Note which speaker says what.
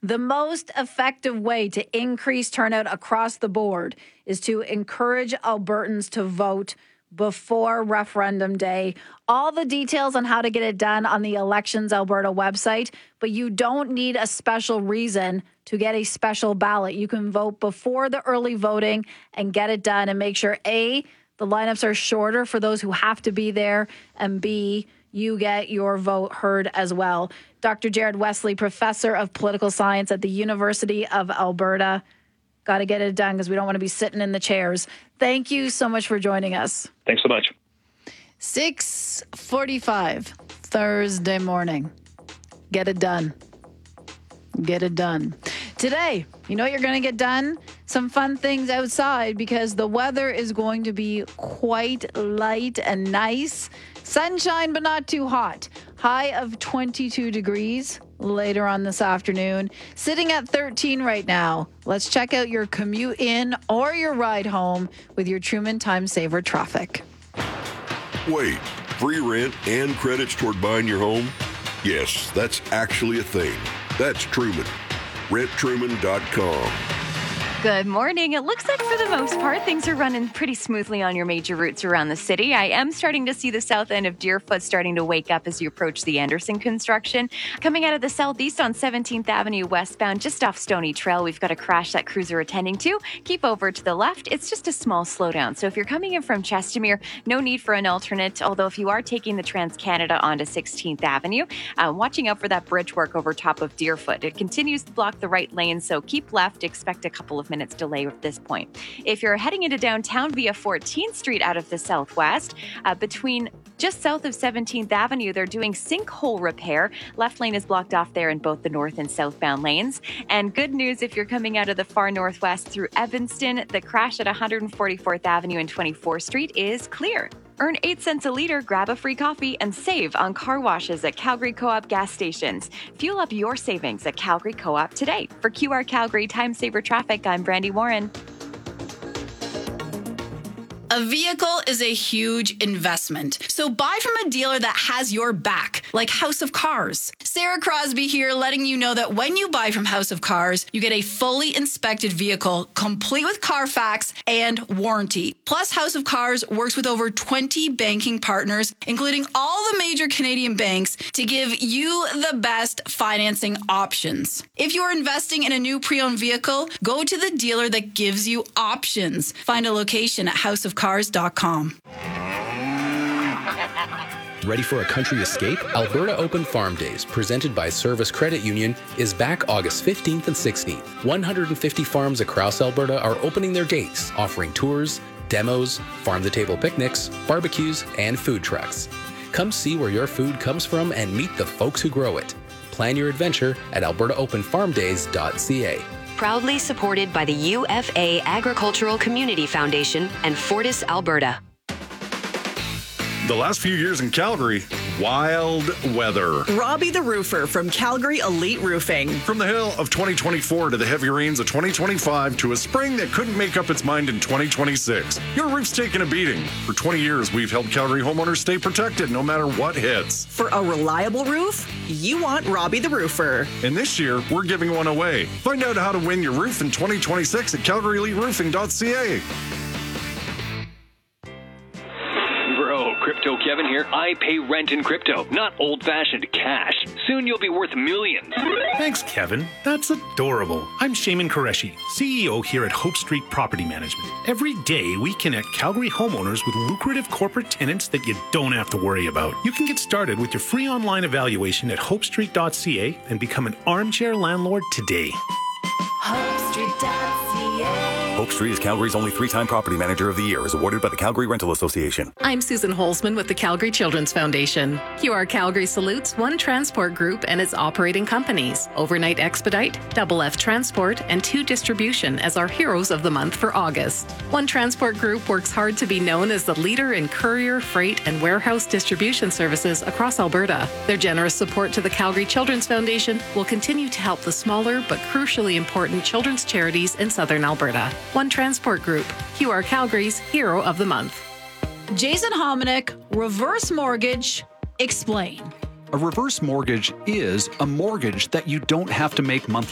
Speaker 1: The most effective way to increase turnout across the board is to encourage Albertans to vote before referendum day. All the details on how to get it done on the Elections Alberta website, but you don't need a special reason to get a special ballot. You can vote before the early voting and get it done and make sure, A, the lineups are shorter for those who have to be there, and B, you get your vote heard as well. Dr. Jared Wesley, professor of political science at the University of Alberta. Got to get it done because we don't want to be sitting in the chairs. Thank you so much for joining us.
Speaker 2: Thanks so much.
Speaker 1: 6:45 Thursday morning. Get it done. Get it done. Today, you know what you're going to get done? Some fun things outside because the weather is going to be quite light and nice. Sunshine, but not too hot. High of 22 degrees later on this afternoon. Sitting at 13 right now. Let's check out your commute in or your ride home with your Truman Time Saver traffic.
Speaker 3: Wait, free rent and credits toward buying your home? Yes, that's actually a thing. That's Truman. RentTruman.com.
Speaker 4: Good morning. It looks like for the most part, things are running pretty smoothly on your major routes around the city. I am starting to see the south end of Deerfoot starting to wake up as you approach the Anderson construction. Coming out of the southeast on 17th Avenue westbound, just off Stony Trail, we've got a crash that crews are attending to. Keep over to the left. It's just a small slowdown. So if you're coming in from Chestermere, no need for an alternate. Although if you are taking the Trans-Canada onto 16th Avenue, watching out for that bridge work over top of Deerfoot. It continues to block the right lane, so keep left. Expect a couple of minutes delay at this point. If you're heading into downtown via 14th Street out of the southwest, between just south of 17th Avenue, they're doing sinkhole repair. Left lane is blocked off there in both the north and southbound lanes. And good news if you're coming out of the far northwest through Evanston, the crash at 144th Avenue and 24th Street is clear. Earn 8 cents a liter, grab a free coffee, and save on car washes at Calgary Co-op gas stations. Fuel up your savings at Calgary Co-op today. For QR Calgary Time Saver Traffic, I'm Brandy Warren.
Speaker 5: A vehicle is a huge investment, so buy from a dealer that has your back, like House of Cars. Sarah Crosby here, letting you know that when you buy from House of Cars, you get a fully inspected vehicle, complete with Carfax and warranty. Plus, House of Cars works with over 20 banking partners, including all the major Canadian banks, to give you the best financing options. If you're investing in a new pre-owned vehicle, go to the dealer that gives you options. Find a location at houseofcars.com.
Speaker 6: Ready for a country escape? Alberta Open Farm Days, presented by Service Credit Union, is back August 15th and 16th. 150 farms across Alberta are opening their gates, offering tours, demos, farm-to-table picnics, barbecues, and food trucks. Come see where your food comes from and meet the folks who grow it. Plan your adventure at albertaopenfarmdays.ca.
Speaker 7: Proudly supported by the UFA Agricultural Community Foundation and Fortis Alberta.
Speaker 8: The last few years in Calgary, wild weather.
Speaker 9: Robbie the Roofer from Calgary Elite Roofing.
Speaker 8: From the hail of 2024 to the heavy rains of 2025 to a spring that couldn't make up its mind in 2026, your roof's taken a beating. For 20 years, we've helped Calgary homeowners stay protected no matter what hits.
Speaker 9: For a reliable roof, you want Robbie the Roofer.
Speaker 8: And this year, we're giving one away. Find out how to win your roof in 2026 at calgaryeliteroofing.ca.
Speaker 10: Crypto Kevin here. I pay rent in crypto, not old-fashioned cash. Soon you'll be worth millions.
Speaker 11: Thanks, Kevin. That's adorable. I'm Shaman Qureshi, CEO here at Hope Street Property Management. Every day, we connect Calgary homeowners with lucrative corporate tenants that you don't have to worry about. You can get started with your free online evaluation at hopestreet.ca and become an armchair landlord today.
Speaker 12: HopeStreet.ca. Hope Street is Calgary's only 3-time Property Manager of the Year, is awarded by the Calgary Rental Association.
Speaker 13: I'm Susan Holzman with the Calgary Children's Foundation. QR Calgary salutes One Transport Group and its operating companies, Overnight Expedite, Double F Transport, and 2 Distribution as our heroes of the month for August. One Transport Group works hard to be known as the leader in courier, freight, and warehouse distribution services across Alberta. Their generous support to the Calgary Children's Foundation will continue to help the smaller but crucially important children's charities in Southern Alberta. One Transport Group, QR Calgary's Hero of the Month.
Speaker 1: Jason Hominick, reverse mortgage, explain.
Speaker 14: A reverse mortgage is a mortgage that you don't have to make monthly